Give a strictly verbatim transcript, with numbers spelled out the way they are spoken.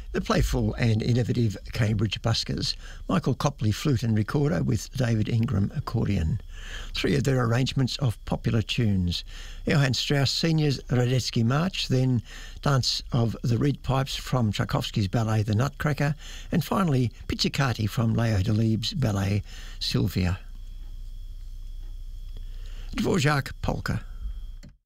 The playful and innovative Cambridge Buskers, Michael Copley flute and recorder with David Ingram accordion. Three of their arrangements of popular tunes. Johann Strauss Senior's Radetzky March, then Dance of the Reed Pipes from Tchaikovsky's ballet The Nutcracker, and finally Pizzicati from Leo Delibes' ballet Sylvia. Dvorak Polka.